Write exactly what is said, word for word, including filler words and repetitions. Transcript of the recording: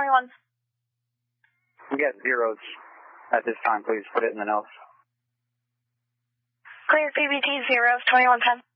twenty-one. We got zeros at this time. Please put it in the notes. Clear C B T zeros, twenty-one ten.